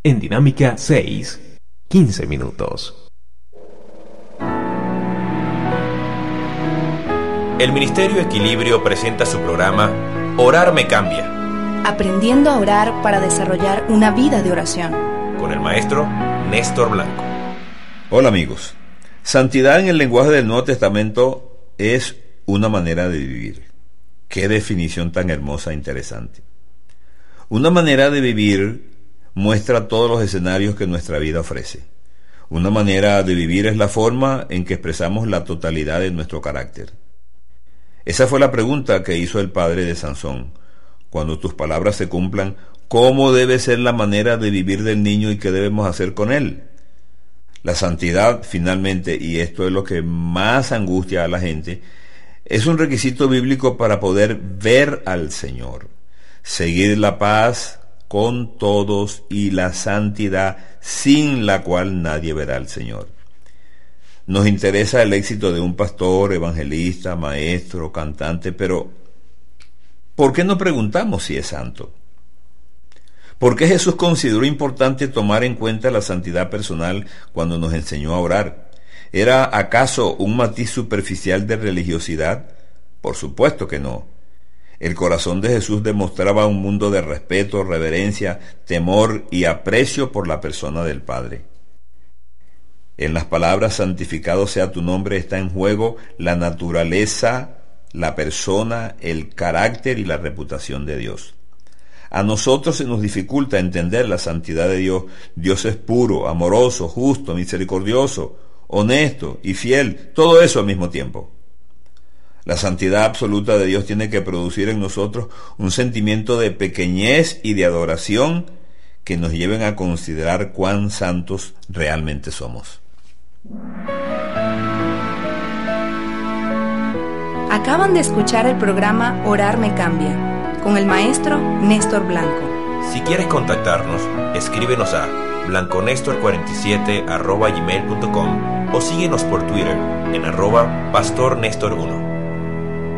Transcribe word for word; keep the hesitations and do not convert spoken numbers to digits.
En Dinámica seis, quince minutos. El Ministerio Equilibrio presenta su programa Orar me cambia. Aprendiendo a orar para desarrollar una vida de oración. Con el maestro Néstor Blanco. Hola amigos. Santidad en el lenguaje del Nuevo Testamento es una manera de vivir. Qué definición tan hermosa e interesante. Una manera de vivir muestra todos los escenarios que nuestra vida ofrece. Una manera de vivir es la forma en que expresamos la totalidad de nuestro carácter. Esa fue la pregunta que hizo el padre de Sansón. Cuando tus palabras se cumplan, ¿cómo debe ser la manera de vivir del niño y qué debemos hacer con él? La santidad, finalmente, y esto es lo que más angustia a la gente, es un requisito bíblico para poder ver al Señor, seguir la paz con todos y la santidad sin la cual nadie verá al Señor. Nos interesa el éxito de un pastor, evangelista, maestro, cantante, pero ¿por qué no preguntamos si es santo? ¿Por qué Jesús consideró importante tomar en cuenta la santidad personal cuando nos enseñó a orar? ¿Era acaso un matiz superficial de religiosidad? Por supuesto que no. El corazón de Jesús demostraba un mundo de respeto, reverencia, temor y aprecio por la persona del Padre. En las palabras santificado sea tu nombre está en juego la naturaleza, la persona, el carácter y la reputación de Dios. A nosotros se nos dificulta entender la santidad de Dios. Dios es puro, amoroso, justo, misericordioso, honesto y fiel, todo eso al mismo tiempo. La santidad absoluta de Dios tiene que producir en nosotros un sentimiento de pequeñez y de adoración que nos lleven a considerar cuán santos realmente somos. Acaban de escuchar el programa Orar me cambia, con el maestro Néstor Blanco. Si quieres contactarnos, escríbenos a blanconestor cuarenta y siete arroba gmail punto com o síguenos por Twitter en arroba pastor nestor uno.